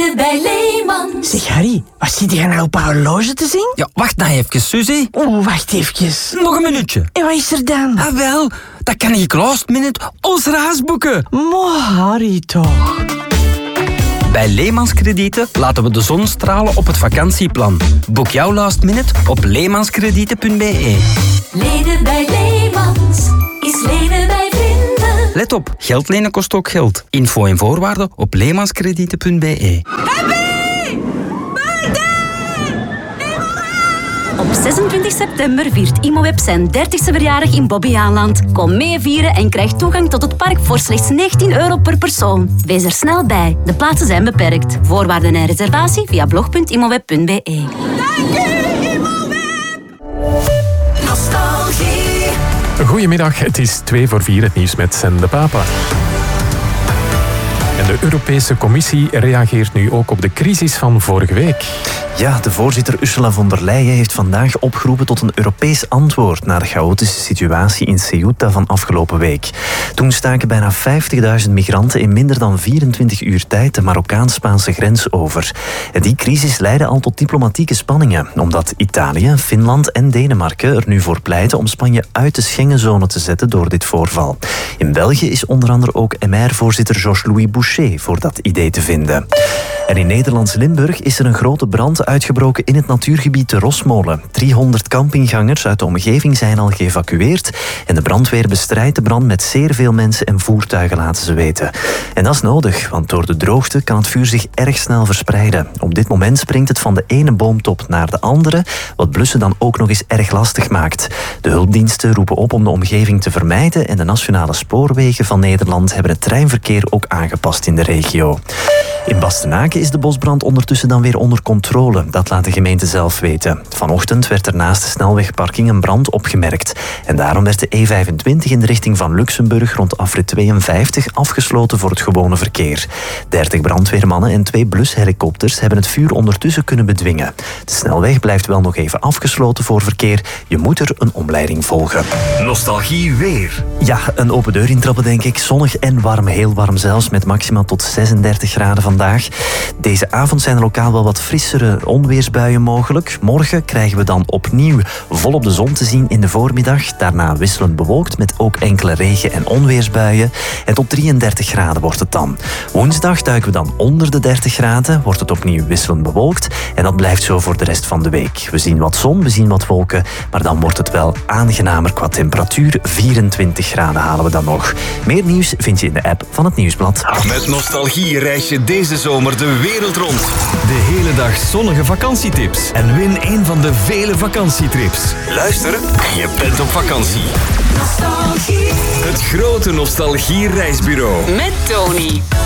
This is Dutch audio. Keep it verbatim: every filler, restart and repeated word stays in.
Leden bij Leemans. Zeg Harry, wat zit je nou op een horloge te zien? Ja, wacht nou even, Suzy. Oeh, wacht even. Nog een minuutje. En wat is er dan? Ah, wel, dat kan ik last minute ons reis boeken. Mo, Harry toch. Bij Leemans Kredieten laten we de zon stralen op het vakantieplan. Boek jouw last minute op leemanskredieten punt b e. Leden bij Leemans is leden bij vrienden. Let op, geld lenen kost ook geld. Info en voorwaarden op leemanskredieten punt b e. Op zesentwintig september viert Imoweb zijn dertigste verjaardag in Bobbejaanland. Kom mee vieren en krijg toegang tot het park voor slechts negentien euro per persoon. Wees er snel bij. De plaatsen zijn beperkt. Voorwaarden en reservatie via blog punt imoweb punt b e. Dank u, Imoweb. Nostalgie. Goedemiddag, het is twee voor vier, het nieuws met Sen de Papa. En de Europese Commissie reageert nu ook op de crisis van vorige week. Ja, de voorzitter Ursula von der Leyen heeft vandaag opgeroepen tot een Europees antwoord naar de chaotische situatie in Ceuta van afgelopen week. Toen staken bijna vijftigduizend migranten in minder dan vierentwintig uur tijd de Marokkaans-Spaanse grens over. En die crisis leidde al tot diplomatieke spanningen, omdat Italië, Finland en Denemarken er nu voor pleiten om Spanje uit de Schengenzone te zetten door dit voorval. In België is onder andere ook M R-voorzitter Georges-Louis Boucher voor dat idee te vinden. En in Nederlands Limburg is er een grote brand uitgebroken in het natuurgebied de Rosmolen. driehonderd campinggangers uit de omgeving zijn al geëvacueerd en de brandweer bestrijdt de brand met zeer veel mensen en voertuigen, laten ze weten. En dat is nodig, want door de droogte kan het vuur zich erg snel verspreiden. Op dit moment springt het van de ene boomtop naar de andere, wat blussen dan ook nog eens erg lastig maakt. De hulpdiensten roepen op om de omgeving te vermijden en de nationale spoorwegen van Nederland hebben het treinverkeer ook aangepast in de regio. In Bastenaken is de bosbrand ondertussen dan weer onder controle. Dat laat de gemeente zelf weten. Vanochtend werd er naast de snelwegparking een brand opgemerkt. En daarom werd de E vijfentwintig in de richting van Luxemburg rond afrit tweeënvijftig afgesloten voor het gewone verkeer. dertig brandweermannen en twee blushelikopters hebben het vuur ondertussen kunnen bedwingen. De snelweg blijft wel nog even afgesloten voor verkeer. Je moet er een omleiding volgen. Nostalgie weer. Ja, een open deur intrappen denk ik. Zonnig en warm, heel warm zelfs, met maximaal tot zesendertig graden vandaag. Deze avond zijn er lokaal wel wat frissere onweersbuien mogelijk. Morgen krijgen we dan opnieuw volop de zon te zien in de voormiddag. Daarna wisselend bewolkt met ook enkele regen- en onweersbuien. En tot drieëndertig graden wordt het dan. Woensdag duiken we dan onder de dertig graden. Wordt het opnieuw wisselend bewolkt. En dat blijft zo voor de rest van de week. We zien wat zon, we zien wat wolken. Maar dan wordt het wel aangenamer qua temperatuur. vierentwintig graden halen we dan nog. Meer nieuws vind je in de app van het Nieuwsblad. Met Nostalgie reis je deze zomer de wereld rond. De hele dag zonnige vakantietips. En win een van de vele vakantietrips. Luister en je bent op vakantie. Nostalgie. Het grote Nostalgie reisbureau. Met Tony.